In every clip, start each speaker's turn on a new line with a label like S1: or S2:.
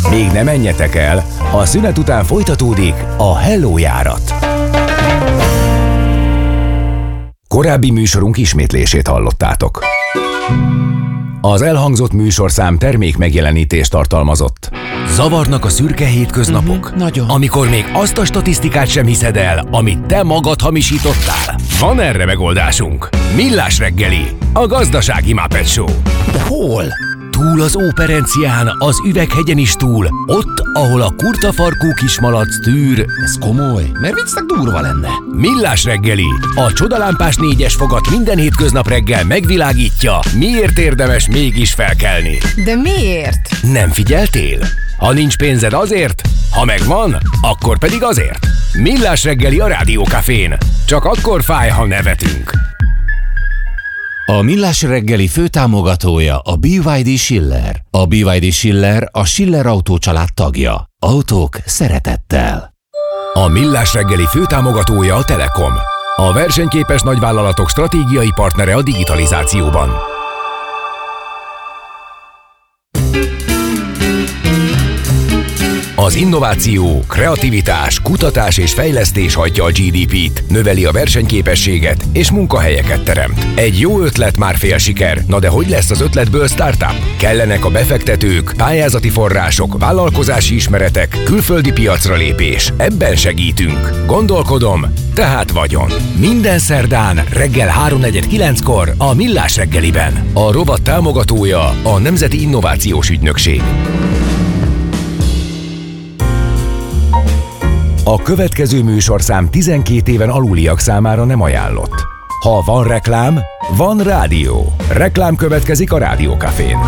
S1: Még ne menjetek el, a szünet után folytatódik a Hello járat. Korábbi műsorunk ismétlését hallottátok. Az elhangzott műsorszám termék megjelenítést tartalmazott. Zavarnak a szürke hétköznapok?
S2: Nagyon.
S1: Amikor még azt a statisztikát sem hiszed el, amit te magad hamisítottál? Van erre megoldásunk. Millás reggeli, a gazdasági Muppet Show.
S2: De hol?
S1: Túl az Óperencián, az Üveghegyen is túl, ott, ahol a kurtafarkú kismalac tűr.
S2: Ez komoly, mert viccnek durva lenne.
S1: Millás reggeli, a csodalámpás 4-es fogat minden hétköznap reggel megvilágítja, miért érdemes mégis felkelni.
S3: De miért?
S1: Nem figyeltél? Ha nincs pénzed azért, ha megvan, akkor pedig azért. Millás reggeli a Rádiókafén. Csak akkor fáj, ha nevetünk.
S2: A Millás reggeli főtámogatója a BYD Schiller. A BYD Schiller a Schiller Autó család tagja. Autók szeretettel.
S1: A Millás reggeli főtámogatója a Telekom. A versenyképes nagyvállalatok stratégiai partnere a digitalizációban. Az innováció, kreativitás, kutatás és fejlesztés hajtja a GDP-t, növeli a versenyképességet és munkahelyeket teremt. Egy jó ötlet már fél siker, na de hogy lesz az ötletből startup? Kellenek a befektetők, pályázati források, vállalkozási ismeretek, külföldi piacra lépés. Ebben segítünk. Gondolkodom, tehát vagyon. Minden szerdán reggel 3:49-kor a Millás reggeliben. A rovat támogatója a Nemzeti Innovációs Ügynökség. A következő műsorszám 12 éven aluliak számára nem ajánlott. Ha van reklám, van rádió. Reklám következik a Rádiókafén.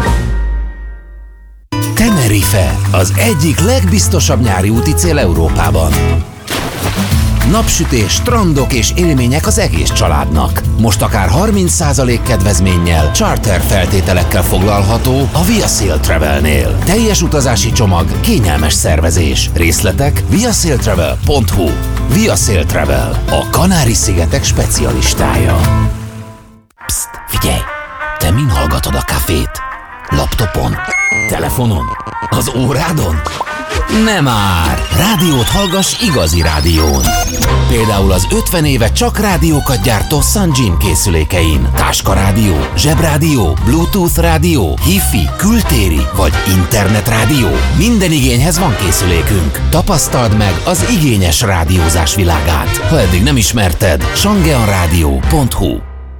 S2: Tenerife, az egyik legbiztosabb nyári úti cél Európában. Napsütés, strandok és élmények az egész családnak. Most akár 30% kedvezménnyel, charter feltételekkel foglalható a Via Sail Travelnél. Teljes utazási csomag, kényelmes szervezés. Részletek viasailtravel.hu. Via Sail Travel, a Kanári-szigetek specialistája. Psst, figyelj! Te min hallgatod a kafét? Laptopon? Telefonon? Az órádon? Nem már! Rádiót hallgass igazi rádión. Például az 50 éve csak rádiókat gyártó Sunjin készülékein. Táskarádió, zsebrádió, Bluetooth rádió, Hi-Fi, kültéri vagy internetrádió. Minden igényhez van készülékünk. Tapasztald meg az igényes rádiózás világát. Ha eddig nem ismerted, shangeonradio.hu.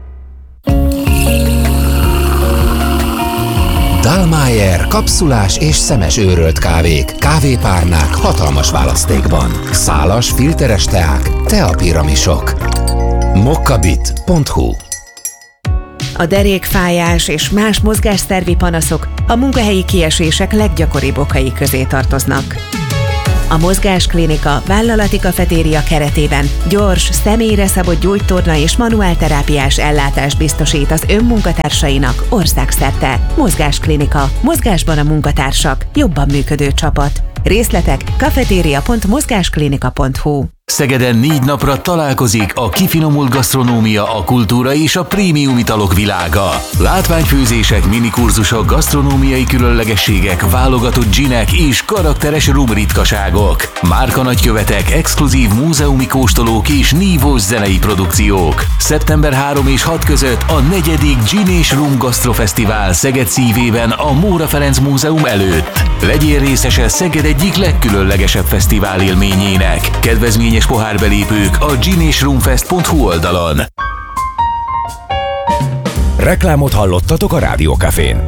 S2: Dallmayr kapszulás és szemes őrölt kávék, kávépárnák hatalmas választékban. Szálas, filteres teák, teapiramisok. mokkabit.hu.
S3: A derékfájás és más mozgásszervi panaszok a munkahelyi kiesések leggyakoribb okai közé tartoznak. A Mozgásklinika vállalati kafetéria keretében gyors, személyre szabott gyógytorna és manuálterápiás ellátást biztosít az önmunkatársainak országszerte. Mozgásklinika. Mozgásban a munkatársak. Jobban működő csapat. Részletek cafeteria.mozgásklinika.hu.
S4: Szegeden 4 napra találkozik a kifinomult gasztronómia, a kultúra és a prémium italok világa. Látványfőzések, minikurzusok, gasztronómiai különlegességek, válogatott dzsinek és karakteres rumritkaságok. Márka nagykövetek, exkluzív múzeumi kóstolók és nívós zenei produkciók. Szeptember 3 és 6 között a 4. Gin és Rum Gasztrofesztivál Szeged szívében a Móra Ferenc Múzeum előtt. Legyél részese Szeged egyik legkülönlegesebb fesztivál élményének. Kedvezményes pohárbelépők a ginesrumfest.hu oldalon.
S1: Reklámot hallottatok a Rádiókafén.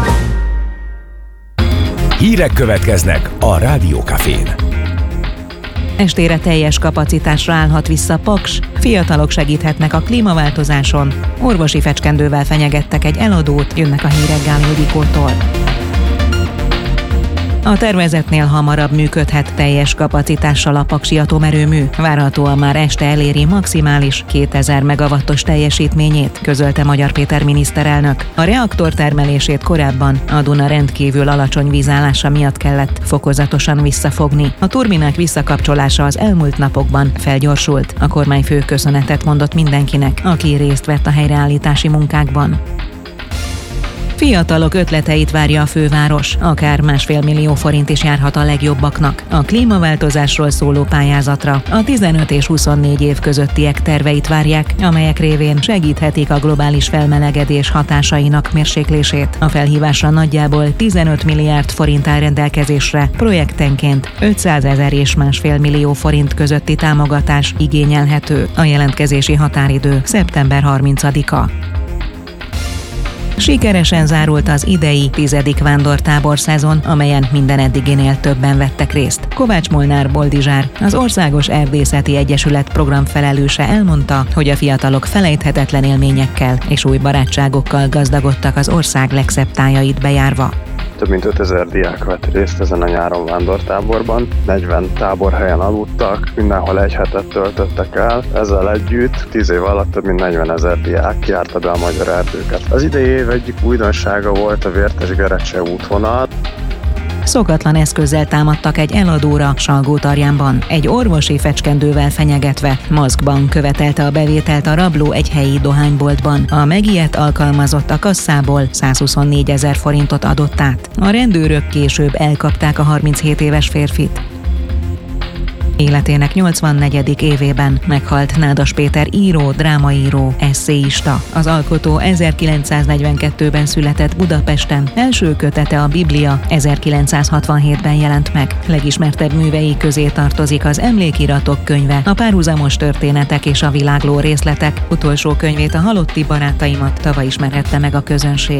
S1: Hírek következnek a Rádiókafén.
S5: Estére teljes kapacitásra állhat vissza Paks, fiatalok segíthetnek a klímaváltozáson, orvosi fecskendővel fenyegettek egy eladót, jönnek a hírek Gál Ildikótól. A tervezetnél hamarabb működhet teljes kapacitással a paksi atomerőmű. Várhatóan már este eléri maximális 2000 megawattos teljesítményét, közölte Magyar Péter miniszterelnök. A reaktor termelését korábban a Duna rendkívül alacsony vízállása miatt kellett fokozatosan visszafogni. A turbinák visszakapcsolása az elmúlt napokban felgyorsult. A kormányfő köszönetet mondott mindenkinek, aki részt vett a helyreállítási munkákban. Fiatalok ötleteit várja a főváros, akár 1,5 millió forint is járhat a legjobbaknak. A klímaváltozásról szóló pályázatra a 15 és 24 év közöttiek terveit várják, amelyek révén segíthetik a globális felmelegedés hatásainak mérséklését. A felhívásra nagyjából 15 milliárd forint áll rendelkezésre, projektenként 500 000 és 1,5 millió forint közötti támogatás igényelhető. A jelentkezési határidő szeptember 30-a. Sikeresen zárult az idei 10. vándortábor szezon, amelyen minden eddiginél többen vettek részt. Kovács Molnár Boldizsár, az Országos Erdészeti Egyesület programfelelőse elmondta, hogy a fiatalok felejthetetlen élményekkel és új barátságokkal gazdagodtak az ország legszebb tájait bejárva.
S6: Több mint 5000 diák vett részt ezen a nyáron vándortáborban, 40 táborhelyen aludtak, mindenhol egy hetet töltöttek el. Ezzel együtt 10 év alatt több mint 40 000 diák járta be a magyar erdőket. Az idei év egyik újdonsága volt a Vértes-Gerecse útvonal.
S5: Szokatlan eszközzel támadtak egy eladóra Salgótarjánban. Egy orvosi fecskendővel fenyegetve, maszkban követelte a bevételt a rabló egy helyi dohányboltban. A megijedt alkalmazott a kasszából 124 000 forintot adott át. A rendőrök később elkapták a 37 éves férfit. Életének 84. évében meghalt Nádas Péter író, drámaíró, esszéista. Az alkotó 1942-ben született Budapesten, első kötete a Biblia 1967-ben jelent meg. Legismertebb művei közé tartozik az Emlékiratok könyve, a Párhuzamos történetek és a világló részletek. Utolsó könyvét, a Halotti barátaimat tavaly ismerhette meg a közönség.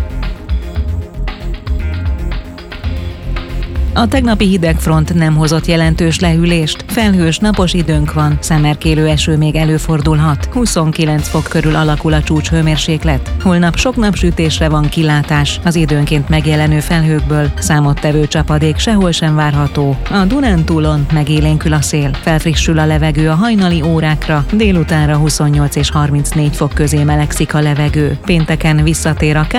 S5: A tegnapi hidegfront nem hozott jelentős lehűlést, felhős napos időnk van, szemerkélő eső még előfordulhat, 29 fok körül alakul a csúcshőmérséklet. Holnap sok napsütésre van kilátás, az időnként megjelenő felhőkből számottevő csapadék sehol sem várható. A Dunántúlon megélénkül a szél, felfrissül a levegő a hajnali órákra, délutánra 28 és 34 fok közé melegszik a levegő. Pénteken visszatér a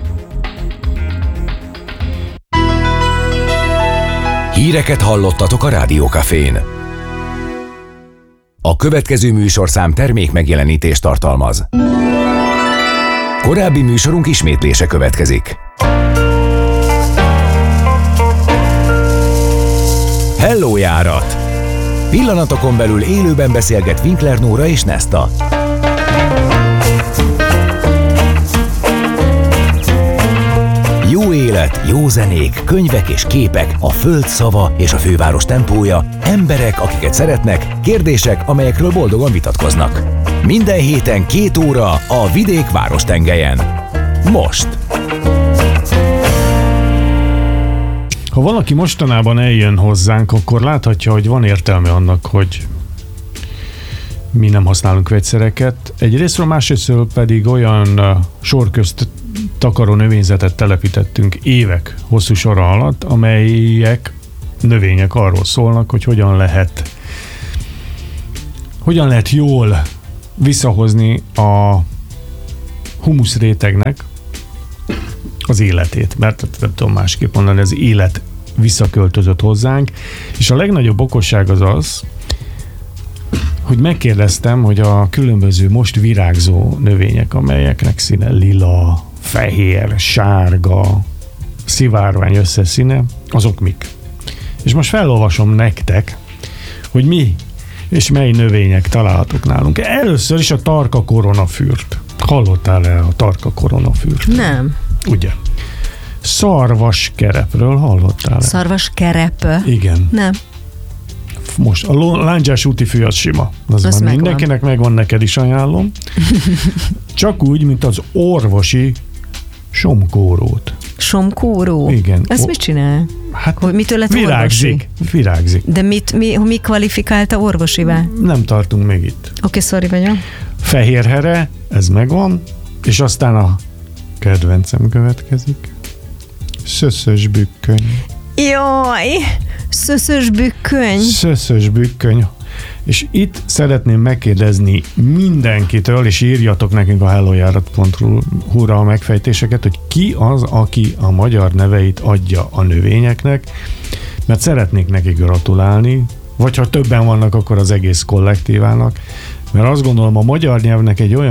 S1: Híreket hallottatok a Rádió Cafén. A következő műsorszám termék megjelenítést tartalmaz. Korábbi műsorunk ismétlése következik. Hello járat! Pillanatokon belül élőben beszélget Winkler Nóra és Nesta. Jó élet, jó zenék, könyvek és képek, a föld szava és a főváros tempója, emberek, akiket szeretnek, kérdések, amelyekről boldogan vitatkoznak. Minden héten 2 óra a Vidék Várostengelyen. Most!
S7: Ha valaki mostanában eljön hozzánk, akkor láthatja, hogy van értelme annak, hogy mi nem használunk vegyszereket. Egyrésztről, másrésztről pedig olyan sorközt takaró növényzetet telepítettünk évek hosszú sora alatt, amelyek növények arról szólnak, hogy hogyan lehet jól visszahozni a humuszrétegnek az életét, mert nem tudom másképp mondani, az élet visszaköltözött hozzánk, és a legnagyobb okosság az, hogy megkérdeztem, hogy a különböző most virágzó növények, amelyeknek színe lila, fehér, sárga, szivárvány összeszíne, azok mik? És most felolvasom nektek, hogy mi és mely növények találhatók nálunk. Először is a tarka koronafürt. Hallottál-e a tarka koronafürt?
S8: Nem.
S7: Ugye? Szarvaskerepről hallottál-e?
S8: Szarvaskerep?
S7: Igen.
S8: Nem.
S7: Most a lándzsás úti fű az sima. Az már megvan. Mindenkinek megvan, neked is ajánlom. Csak úgy, mint az orvosi somkórót.
S8: Somkóró?
S7: Igen.
S8: Ez mit csinál?
S7: Hát
S8: hogy mitől lett
S7: virágzik. Virágzik.
S8: De mi kvalifikálta orvosivá?
S7: Nem tartunk még itt.
S8: Oké, sorry vagyok.
S7: Fehérhere, ez megvan, és aztán a kedvencem következik. Szöszös bükköny.
S8: Jaj! Szöszös bükköny.
S7: Szöszös bükköny. És itt szeretném megkérdezni mindenkitől, és írjatok nekünk a hellojárat.hu-ra a megfejtéseket, hogy ki az, aki a magyar neveit adja a növényeknek, mert szeretnék neki gratulálni, vagy ha többen vannak, akkor az egész kollektívának, mert azt gondolom, a magyar nyelvnek egy olyan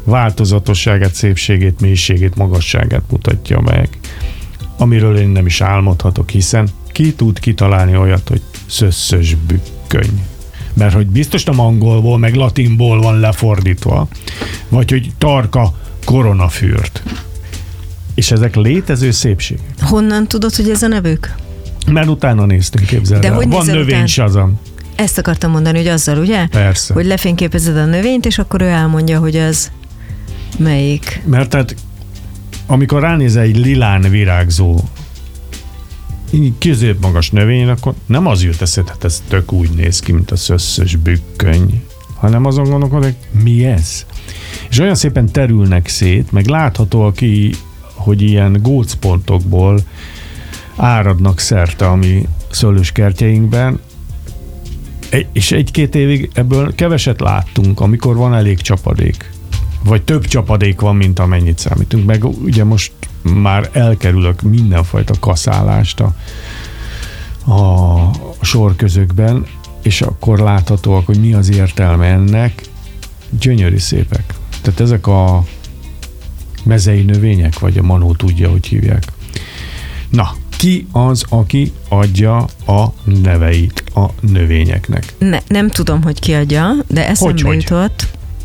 S7: változatosságát, szépségét, mélységét, magasságát mutatja meg, amiről én nem is álmodhatok, hiszen ki tud kitalálni olyat, hogy szösszös bükköny. Mert hogy biztos nem angolból, meg latinból van lefordítva, vagy hogy tarka koronafürt. És ezek létező szépségek.
S8: Honnan tudod, hogy ez a nevük?
S7: Mert utána néztünk, képzeld el. Van növénysazam.
S8: Ezt akartam mondani, hogy azzal, ugye?
S7: Persze.
S8: Hogy lefényképezed a növényt, és akkor ő elmondja, hogy az melyik.
S7: Mert tehát, amikor ránézel egy lilán virágzó középmagas növény, akkor nem az jut eszed, hát ez tök úgy néz ki, mint a szösszös bükköny, hanem azon gondolkodok, mi ez? És olyan szépen terülnek szét, meg látható hogy ilyen gócpontokból áradnak szerte a mi szőlőskertjeinkben, és 1-2 évig ebből keveset láttunk, amikor van elég csapadék. Vagy több csapadék van, mint amennyit számítunk. Meg ugye most már elkerülök mindenfajta kaszálást a sorközökben, és akkor láthatóak, hogy mi az értelme ennek. Gyönyörű szépek. Tehát ezek a mezei növények, vagy a Manó tudja, hogy hívják. Na, ki az, aki adja a neveit a növényeknek?
S8: Nem tudom, hogy ki adja, de eszembe jutott,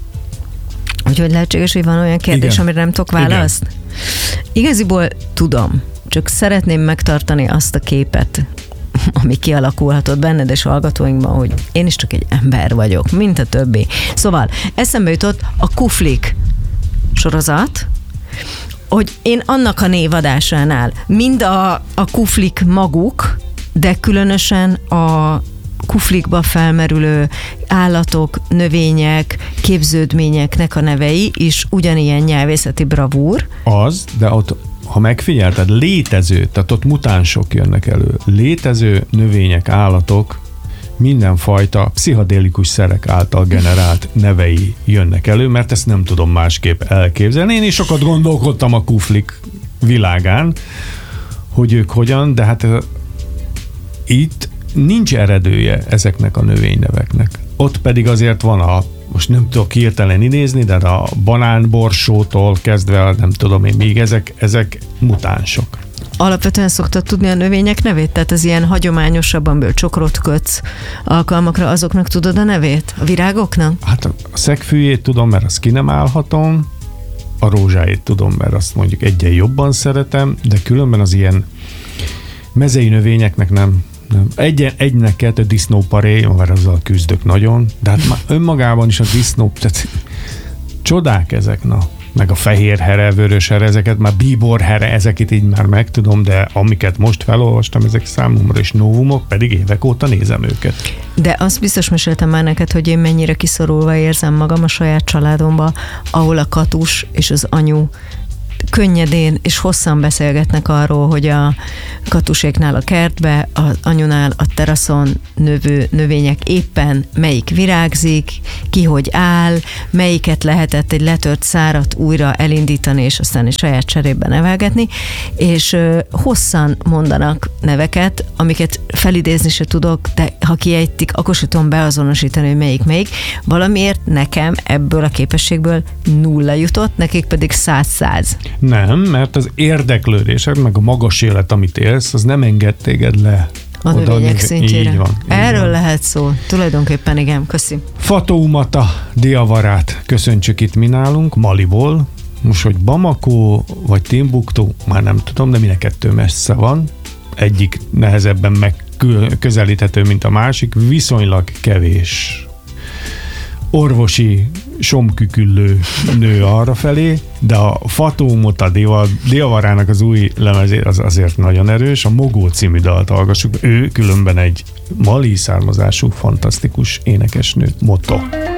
S8: hogy lehetséges, hogy van olyan kérdés, igen, amire nem tudok választ. Igen. Igaziból tudom, csak szeretném megtartani azt a képet, ami kialakulhatott benned és hallgatóinkban, hogy én is csak egy ember vagyok, mint a többi. Szóval eszembe jutott a Kuflik sorozat, hogy én annak a névadásánál mind a kuflik maguk, de különösen a kuflikba felmerülő állatok, növények, képződményeknek a nevei is ugyanilyen nyelvészeti bravúr.
S7: Az, de ott, ha megfigyelted, létező, tehát ott mutánsok jönnek elő. Létező növények, állatok, mindenfajta pszichedélikus szerek által generált nevei jönnek elő, mert ezt nem tudom másképp elképzelni. Én is sokat gondolkodtam a kuflik világán, hogy ők hogyan, de hát itt nincs eredője ezeknek a növényneveknek. Ott pedig azért van most nem tudok hirtelen idézni, de a banánborsótól kezdve, nem tudom én még, ezek mutánsok.
S8: Alapvetően szoktad tudni a növények nevét? Tehát az ilyen hagyományosabban csokrot kötsz alkalmakra, azoknak tudod a nevét? A virágoknak?
S7: Hát a szegfűjét tudom, mert azt ki nem állhatom, a rózsáit tudom, mert azt mondjuk egyen jobban szeretem, de különben az ilyen mezei növényeknek nem. Egynek 2 disznóparé, mert azzal küzdök nagyon, de hát már önmagában is a disznó, tehát csodák ezek, meg a fehér here, vörös here, ezeket már bíbor here, ezeket így már megtudom, de amiket most felolvastam, ezek számomra is novumok, pedig évek óta nézem őket.
S8: De azt biztos meséltem már neked, hogy én mennyire kiszorulva érzem magam a saját családomba, ahol a Katus és az anyu könnyedén és hosszan beszélgetnek arról, hogy a Katuséknál a kertbe, az anyunál a teraszon növő növények éppen melyik virágzik, ki hogy áll, melyiket lehetett egy letört szárat újra elindítani, és aztán egy saját cserében nevelgetni, és hosszan mondanak neveket, amiket felidézni se tudok, de ha kiejtik, akkor se tudom beazonosítani, hogy melyik. Valamiért nekem ebből a képességből 0 jutott, nekik pedig 100.
S7: Nem, mert az érdeklődésed, meg a magas élet, amit élsz, az nem enged téged le.
S8: A növények szintjére.
S7: Így van.
S8: Erről
S7: van.
S8: lehet szó. Tulajdonképpen igen, köszi.
S7: Fatoumata Diawarát köszöntsük itt mi nálunk, Maliból. Most, hogy Bamako vagy Timbuktu, már nem tudom, de mind a kettő messze van. Egyik nehezebben megközelíthető, mint a másik. Viszonylag kevés orvosi somküküllő nő arrafelé, de a Fatoumata Diawarának az új lemezé az azért nagyon erős, a Mogó című dalt hallgassuk. Ő különben egy mali származású, fantasztikus énekesnő. Moto.